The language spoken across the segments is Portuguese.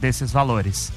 desses valores.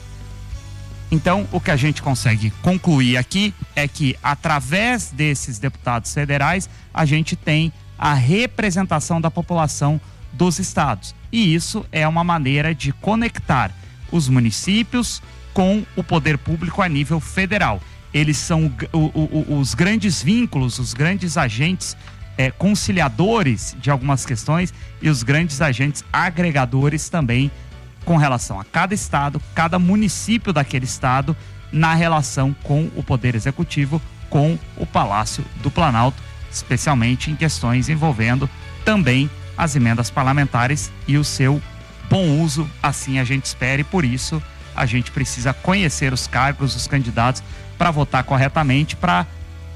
Então, o que a gente consegue concluir aqui é que, através desses deputados federais, a gente tem a representação da população dos estados. E isso é uma maneira de conectar os municípios com o poder público a nível federal. Eles são os grandes vínculos, os grandes agentes conciliadores de algumas questões e os grandes agentes agregadores também com relação a cada estado, cada município daquele estado, na relação com o Poder Executivo, com o Palácio do Planalto, especialmente em questões envolvendo também as emendas parlamentares e o seu bom uso, assim a gente espera, e por isso a gente precisa conhecer os cargos, os candidatos, para votar corretamente, para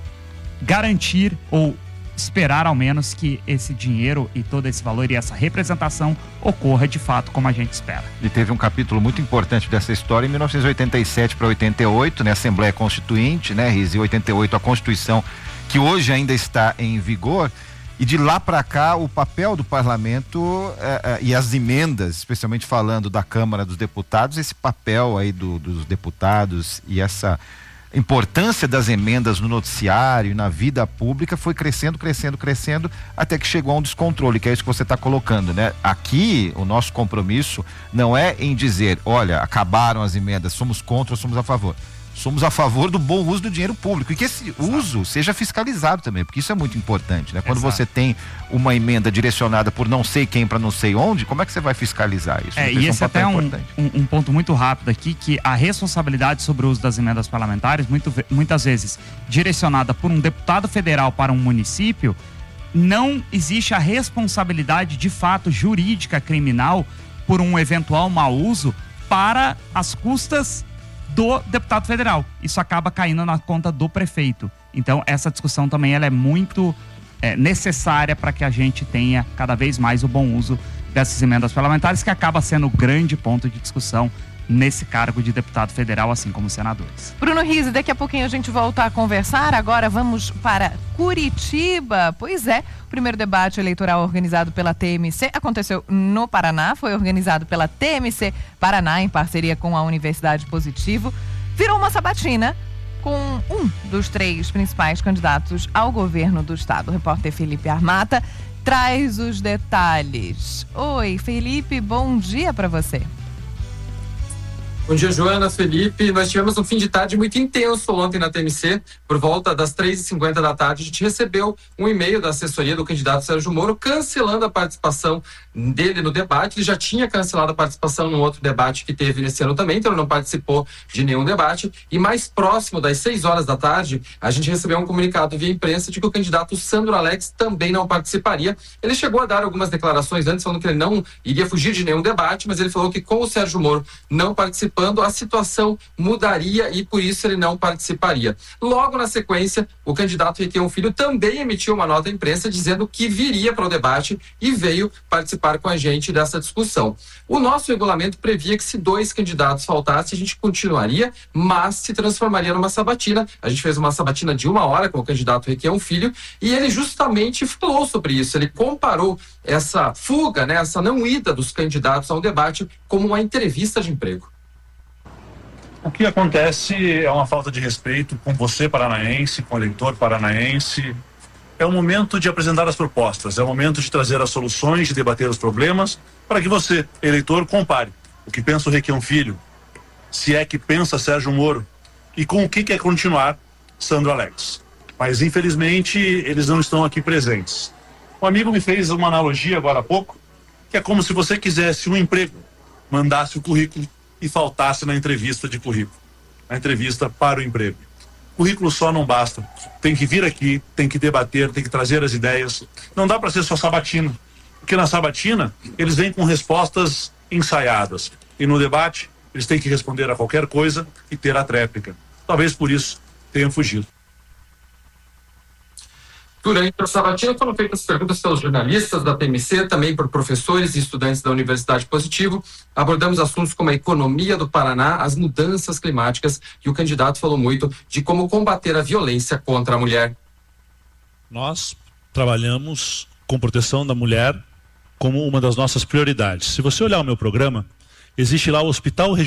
garantir ou esperar ao menos que esse dinheiro e todo esse valor e essa representação ocorra de fato como a gente espera. E teve um capítulo muito importante dessa história em 1987 para 88, né? Assembleia Constituinte, né, Riz? Em 88 a Constituição, que hoje ainda está em vigor, e de lá para cá o papel do parlamento e as emendas, especialmente falando da Câmara dos Deputados, esse papel aí dos deputados e essa importância das emendas no noticiário, na vida pública, foi crescendo, até que chegou a um descontrole, que é isso que você está colocando, né? Aqui, o nosso compromisso não é em dizer, olha, acabaram as emendas, somos contra ou somos a favor. Somos a favor do bom uso do dinheiro público e que esse uso seja fiscalizado também, porque isso é muito importante, né? Quando você tem uma emenda direcionada por não sei quem para não sei onde, como é que você vai fiscalizar isso? E esse até é um ponto muito rápido aqui, que a responsabilidade sobre o uso das emendas parlamentares, muitas vezes direcionada por um deputado federal para um município, não existe a responsabilidade de fato jurídica criminal por um eventual mau uso para as custas do deputado federal. Isso acaba caindo na conta do prefeito. Então, essa discussão também ela é muito necessária para que a gente tenha cada vez mais o bom uso dessas emendas parlamentares, que acaba sendo o grande ponto de discussão nesse cargo de deputado federal, assim como senadores. Bruno Rizzi, daqui a pouquinho a gente volta a conversar. Agora vamos para Curitiba. Pois é, o primeiro debate eleitoral organizado pela TMC aconteceu no Paraná, foi organizado pela TMC Paraná em parceria com a Universidade Positivo. Virou uma sabatina com um dos 3 principais candidatos ao governo do estado. O repórter Felipe Armata traz os detalhes. Oi, Felipe, bom dia para você. Bom dia, Joana, Felipe. Nós tivemos um fim de tarde muito intenso ontem na TMC. Por volta das 3h50 da tarde, a gente recebeu um e-mail da assessoria do candidato Sérgio Moro cancelando a participação dele no debate. Ele já tinha cancelado a participação num outro debate que teve nesse ano também, então ele não participou de nenhum debate. E mais próximo das 6 horas da tarde, a gente recebeu um comunicado via imprensa de que o candidato Sandro Alex também não participaria. Ele chegou a dar algumas declarações antes, falando que ele não iria fugir de nenhum debate, mas ele falou que com o Sérgio Moro não participando, a situação mudaria e por isso ele não participaria. Logo na sequência, o candidato Requião Filho também emitiu uma nota à imprensa dizendo que viria para o debate e veio participar com a gente dessa discussão. O nosso regulamento previa que se 2 candidatos faltassem, a gente continuaria, mas se transformaria numa sabatina. A gente fez uma sabatina de 1 hora com o candidato Requião Filho e ele justamente falou sobre isso. Ele comparou essa fuga, né, essa não ida dos candidatos ao debate como uma entrevista de emprego. O que acontece é uma falta de respeito com você, paranaense, com o eleitor paranaense. É o momento de apresentar as propostas, é o momento de trazer as soluções, de debater os problemas, para que você, eleitor, compare o que pensa o Requião Filho, se é que pensa Sérgio Moro, e com o que quer continuar Sandro Alex. Mas, infelizmente, eles não estão aqui presentes. Um amigo me fez uma analogia agora há pouco, que é como se você quisesse um emprego, mandasse o currículo e faltasse na entrevista de currículo, na entrevista para o emprego. Currículo só não basta, tem que vir aqui, tem que debater, tem que trazer as ideias. Não dá para ser só sabatina, porque na sabatina eles vêm com respostas ensaiadas e no debate eles têm que responder a qualquer coisa e ter a tréplica. Talvez por isso tenham fugido. Durante a sabatina foram feitas perguntas pelos jornalistas da TMC, também por professores e estudantes da Universidade Positivo. Abordamos assuntos como a economia do Paraná, as mudanças climáticas e o candidato falou muito de como combater a violência contra a mulher. Nós trabalhamos com proteção da mulher como uma das nossas prioridades. Se você olhar o meu programa, Existe lá o Hospital